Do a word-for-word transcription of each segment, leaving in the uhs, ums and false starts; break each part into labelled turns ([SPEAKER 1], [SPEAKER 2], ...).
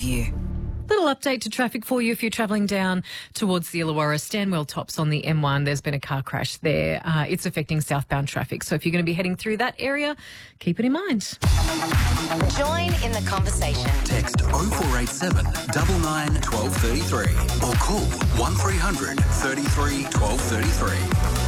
[SPEAKER 1] you.
[SPEAKER 2] Little update to traffic for you if you're travelling down towards the Illawarra Stanwell Tops on the M one. There's been a car crash there. Uh, it's affecting southbound traffic. So if you're going to be heading through that area, keep it in mind.
[SPEAKER 3] Join in the conversation.
[SPEAKER 4] Text oh four eight seven, nine nine, one two three three or call one three hundred, thirty-three, twelve thirty-three.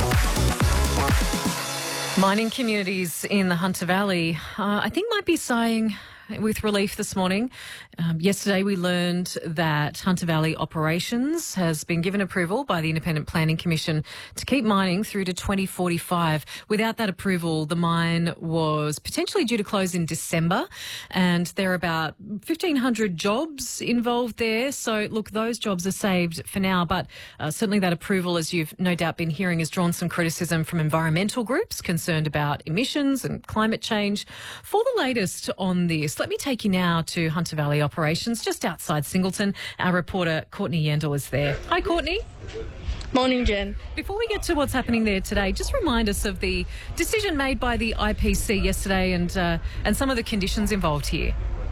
[SPEAKER 2] Mining communities in the Hunter Valley, uh, I think might be sighing with relief this morning. Um, yesterday we learned that Hunter Valley Operations has been given approval by the Independent Planning Commission to keep mining through to twenty forty-five. Without that approval, the mine was potentially due to close in December, and there are about fifteen hundred jobs involved there. So, look, those jobs are saved for now, but uh, certainly that approval, as you've no doubt been hearing, has drawn some criticism from environmental groups concerned about emissions and climate change. For the latest on this, let me take you now to Hunter Valley Operations, just outside Singleton. Our reporter, Courtney Yendall, is there. Hi, Courtney.
[SPEAKER 5] Morning, Jen.
[SPEAKER 2] Before we get to what's happening there today, just remind us of the decision made by the I P C yesterday and uh, and some of the conditions involved here.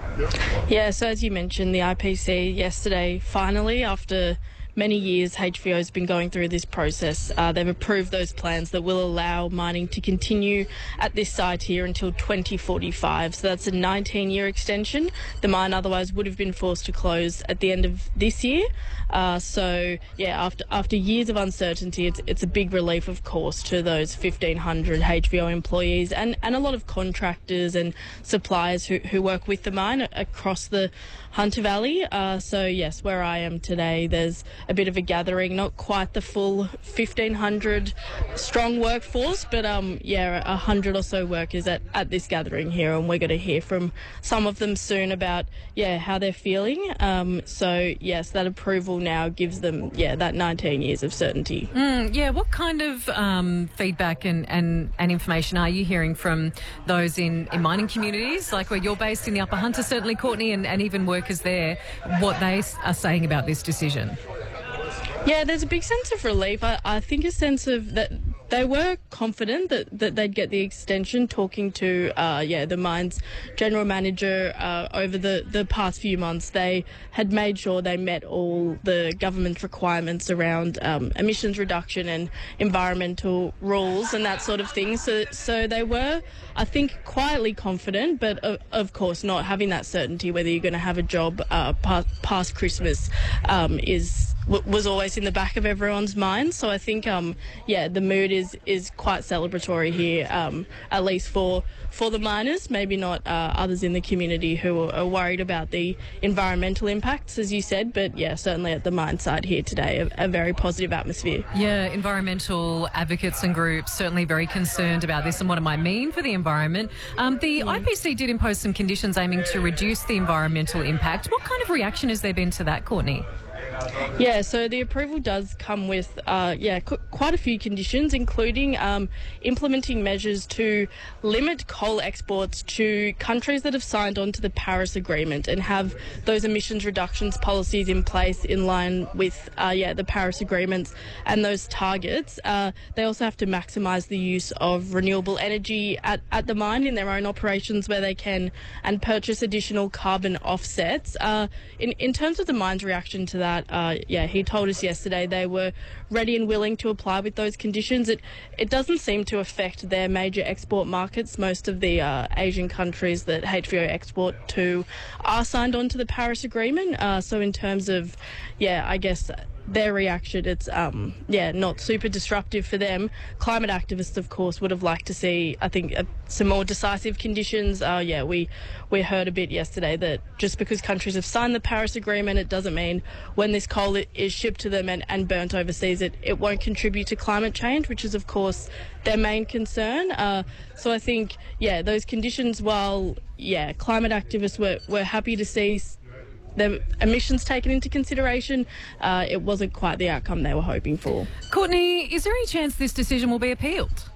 [SPEAKER 5] Yeah, so as you mentioned, the I P C yesterday, finally, after many years, H V O has been going through this process. Uh, they've approved those plans that will allow mining to continue at this site here until twenty forty-five. So that's a nineteen-year extension. The mine otherwise would have been forced to close at the end of this year. Uh, so, yeah, after after years of uncertainty, it's it's a big relief, of course, to those fifteen hundred H V O employees and, and a lot of contractors and suppliers who, who work with the mine across the Hunter Valley. Uh, so, yes, where I am today, there's a bit of a gathering, not quite the full fifteen hundred strong workforce, but um, yeah, a hundred or so workers at, at this gathering here, and we're going to hear from some of them soon about yeah how they're feeling. Um, so yes, that approval now gives them yeah that nineteen years of certainty.
[SPEAKER 2] Mm, yeah, what kind of um, feedback and, and, and information are you hearing from those in, in mining communities, like where you're based in the Upper Hunter, certainly, Courtney, and, and even workers there, what they are saying about this decision?
[SPEAKER 5] Yeah, there's a big sense of relief. I, I think a sense of that they were confident that, that they'd get the extension, talking to uh, yeah the mine's general manager uh, over the, the past few months. They had made sure they met all the government requirements around um, emissions reduction and environmental rules and that sort of thing. So so they were, I think, quietly confident, but of, of course not having that certainty whether you're going to have a job uh, past, past Christmas um, is was always in the back of everyone's mind. So I think, um, yeah, the mood is, is quite celebratory here, um, at least for for the miners, maybe not uh, others in the community who are, are worried about the environmental impacts, as you said. But, yeah, certainly at the mine site here today, a, a very positive atmosphere.
[SPEAKER 2] Yeah, environmental advocates and groups certainly very concerned about this and what it might mean for the environment. Um, the mm. I P C did impose some conditions aiming to reduce the environmental impact. What kind of reaction has there been to that, Courtney?
[SPEAKER 5] Yeah, so the approval does come with, uh, yeah, qu- quite a few conditions, including um, implementing measures to limit coal exports to countries that have signed on to the Paris Agreement and have those emissions reductions policies in place in line with, uh, yeah, the Paris Agreements and those targets. Uh, they also have to maximise the use of renewable energy at, at the mine in their own operations where they can, and purchase additional carbon offsets. Uh, in, in terms of the mine's reaction to that, Uh, yeah, he told us yesterday they were ready and willing to apply with those conditions. It it doesn't seem to affect their major export markets. Most of the uh, Asian countries that H V O export to are signed on to the Paris Agreement. Uh, so in terms of, yeah, I guess their reaction, it's um yeah not super disruptive for them. Climate activists, of course, would have liked to see, I think, uh, some more decisive conditions. Uh, yeah, we we heard a bit yesterday that just because countries have signed the Paris Agreement, it doesn't mean when this coal is shipped to them and, and burnt overseas, it, it won't contribute to climate change, which is, of course, their main concern. Uh, so I think, yeah, those conditions, while, yeah, climate activists were, were happy to see the emissions taken into consideration, uh, it wasn't quite the outcome they were hoping for.
[SPEAKER 2] Courtney, is there any chance this decision will be appealed?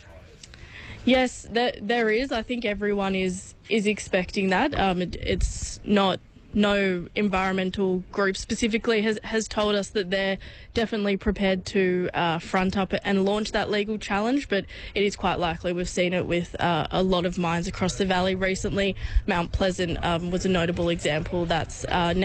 [SPEAKER 5] Yes, there, there is. I think everyone is is expecting that. Um, it, it's not no environmental group specifically has, has told us that they're definitely prepared to uh, front up and launch that legal challenge, but it is quite likely. We've seen it with uh, a lot of mines across the valley recently. Mount Pleasant um, was a notable example. That's uh, now